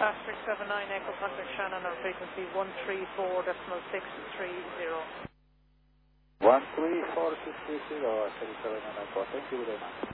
Patrick 79 Echo contact Shannon on frequency 134.630. 134.630, 37 and Echo. Thank you very much.